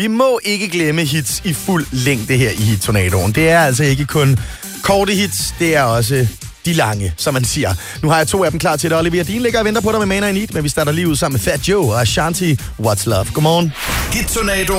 Vi må ikke glemme hits i fuld længde her i Hit-tornadoen. Det er altså ikke kun korte hits, det er også de lange, som man siger. Nu har jeg 2 af dem klar til dig, Olivia. Din ligger og venter på dig med Man I Need, men vi starter lige ud sammen med Fat Joe og Ashanti. What's Love? Godmorgen. Hit-tornado.